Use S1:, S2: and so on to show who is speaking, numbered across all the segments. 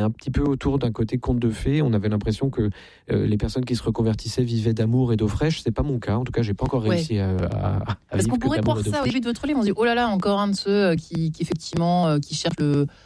S1: un petit peu autour d'un côté conte de fées. On avait l'impression que les personnes qui se reconvertissaient vivaient d'amour et d'eau fraîche. C'est pas mon cas. En tout cas, j'ai pas encore réussi à
S2: Parce
S1: vivre
S2: qu'on pourrait
S1: d'amour
S2: croire
S1: et d'eau
S2: ça au
S1: fraîche.
S2: début de votre livre. On se dit, oh là là, encore un de ceux qui effectivement, qui cherchent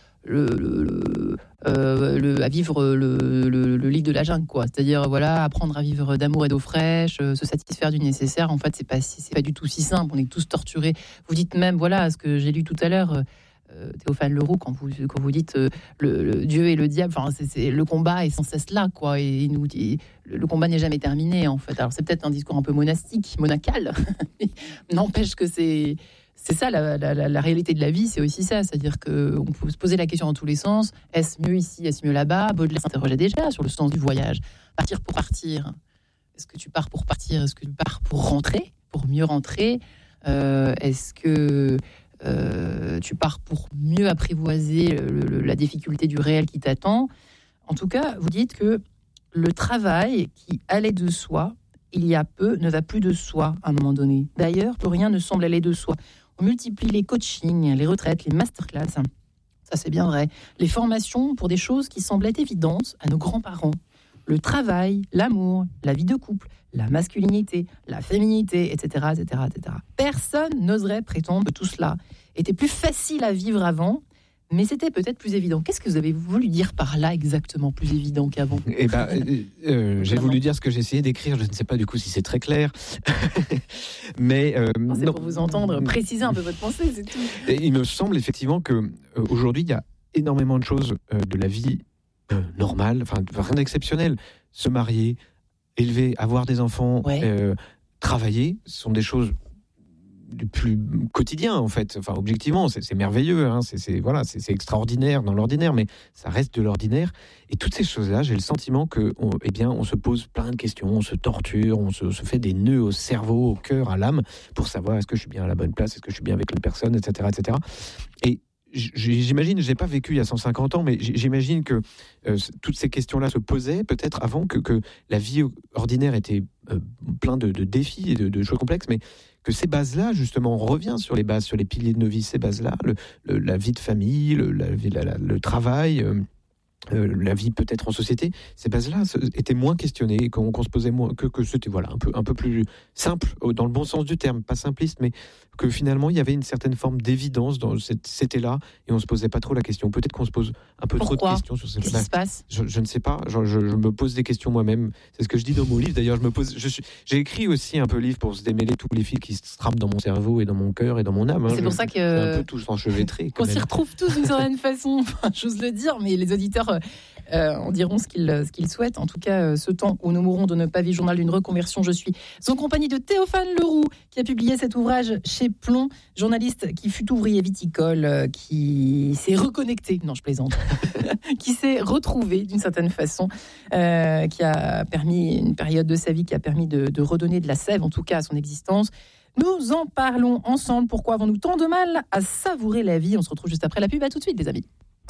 S2: à vivre le livre de la jungle, quoi. C'est-à-dire, voilà, apprendre à vivre d'amour et d'eau fraîche, se satisfaire du nécessaire. En fait, c'est pas du tout si simple. On est tous torturés. Vous dites même, voilà, ce que j'ai lu tout à l'heure, Théophane Leroux, quand vous dites le Dieu et le diable, enfin, c'est le combat est sans cesse là, quoi. Et il nous dit, le combat n'est jamais terminé, en fait. Alors, c'est peut-être un discours un peu monacal, mais n'empêche que c'est ça, la réalité de la vie, c'est aussi ça. C'est-à-dire qu'on peut se poser la question dans tous les sens. Est-ce mieux ici, est-ce mieux là-bas? Baudelaire s'interrogeait déjà sur le sens du voyage. Partir pour partir. Est-ce que tu pars pour partir? Est-ce que tu pars pour rentrer? Pour mieux rentrer? Est-ce que tu pars pour mieux apprivoiser la difficulté du réel qui t'attend? En tout cas, vous dites que le travail qui allait de soi, il y a peu, ne va plus de soi à un moment donné. D'ailleurs, plus rien ne semble aller de soi. On multiplie les coachings, les retraites, les masterclass. Ça, c'est bien vrai. Les formations pour des choses qui semblaient évidentes à nos grands-parents. Le travail, l'amour, la vie de couple, la masculinité, la féminité, etc., etc., etc. Personne n'oserait prétendre que tout cela était plus facile à vivre avant, mais c'était peut-être plus évident. Qu'est-ce que vous avez voulu dire par là exactement, plus évident qu'avant?
S1: J'ai voulu dire ce que j'ai essayé d'écrire. Je ne sais pas du coup si c'est très clair. Mais
S2: c'est pour vous entendre préciser un peu votre pensée, c'est tout.
S1: Et il me semble effectivement que aujourd'hui il y a énormément de choses de la vie normale, enfin rien d'exceptionnel. Se marier, élever, avoir des enfants, travailler, ce sont des choses du plus quotidien en fait. Enfin objectivement c'est merveilleux, hein. C'est extraordinaire dans l'ordinaire, mais ça reste de l'ordinaire. Et toutes ces choses-là, j'ai le sentiment que on se pose plein de questions, on se torture, on se fait des nœuds au cerveau, au cœur, à l'âme, pour savoir est-ce que je suis bien à la bonne place, est-ce que je suis bien avec l'autre personne, etc., etc. Et j'imagine, je n'ai pas vécu il y a 150 ans, mais j'imagine que toutes ces questions-là se posaient peut-être avant que la vie ordinaire était plein de défis et de choses complexes, mais que ces bases-là, justement, on revient sur les bases, sur les piliers de nos vies, ces bases-là, la vie de famille, le travail, la vie peut-être en société, ces bases-là étaient moins questionnées, qu'on se posait moins, que c'était un peu plus simple, dans le bon sens du terme, pas simpliste, mais que finalement il y avait une certaine forme d'évidence dans c'était là, et on se posait pas trop la question. Peut-être qu'on se pose un peu trop de questions sur cette.
S2: Qu'est-ce qui se passe?
S1: Je ne sais pas. Je me pose des questions moi-même. C'est ce que je dis dans mon livre. D'ailleurs, j'ai écrit aussi un peu livre pour se démêler tous les fils qui se trappent dans mon cerveau et dans mon cœur et dans mon âme.
S2: C'est pour ça que
S1: un peu tous enchevêtrés.
S2: On s'y retrouve tous d'une certaine façon. Enfin, j'ose le dire, mais les auditeurs en diront ce qu'ils souhaitent. En tout cas, ce temps où nous mourrons de ne pas vivre, journal d'une reconversion. Je suis en compagnie de Théophane Leroux, qui a publié cet ouvrage chez Plomb, journaliste qui fut ouvrier viticole, qui s'est reconnecté, non je plaisante, qui s'est retrouvé d'une certaine façon, qui a permis une période de sa vie qui a permis de redonner de la sève, en tout cas à son existence. Nous en parlons ensemble. Pourquoi avons-nous tant de mal à savourer la vie? On se retrouve juste après la pub. À tout de suite, les amis.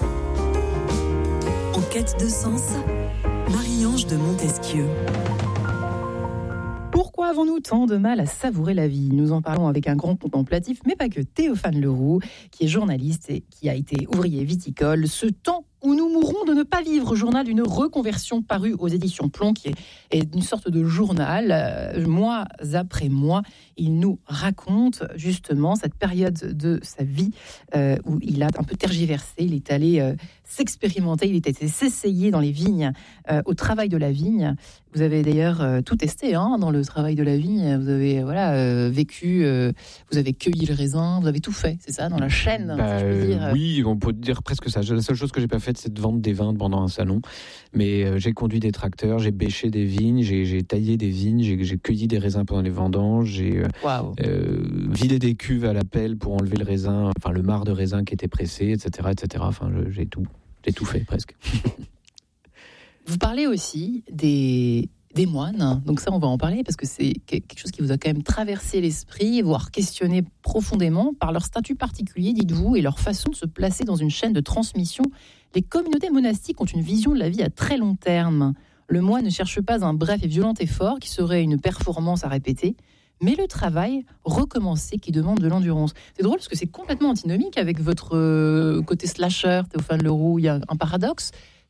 S3: En quête de sens, Marie-Ange de Montesquieu.
S2: Pourquoi avons-nous tant de mal à savourer la vie? Nous en parlons avec un grand contemplatif, mais pas que, Théophane Leroux, qui est journaliste et qui a été ouvrier viticole. Ce temps où nous mourrons de ne pas vivre, journal d'une reconversion paru aux éditions Plomb, qui est une sorte de journal. Mois après mois, il nous raconte justement cette période de sa vie où il a un peu tergiversé, il est allé s'expérimenter, il est allé s'essayer dans les vignes, au travail de la vigne. Vous avez d'ailleurs tout testé dans le travail de la vigne. Vous avez vécu, vous avez cueilli le raisin, vous avez tout fait, c'est ça, dans la chaîne, si je puis dire.
S1: Oui, on peut dire presque ça. La seule chose que j'ai pas faite, c'est de vendre des vins pendant un salon. Mais j'ai conduit des tracteurs, j'ai bêché des vignes, j'ai taillé des vignes, j'ai cueilli des raisins pendant les vendanges, j'ai vidé des cuves à la pelle pour enlever le raisin, enfin le marc de raisin qui était pressé, etc., etc. Enfin, j'ai tout fait presque.
S2: Vous parlez aussi des moines, donc ça on va en parler parce que c'est quelque chose qui vous a quand même traversé l'esprit, voire questionné profondément par leur statut particulier, dites-vous, et leur façon de se placer dans une chaîne de transmission. Les communautés monastiques ont une vision de la vie à très long terme. Le moine ne cherche pas un bref et violent effort qui serait une performance à répéter, mais le travail recommencé qui demande de l'endurance. C'est drôle parce que c'est complètement antinomique avec votre côté slasher, Théophane Leroux. Il y a un paradoxe.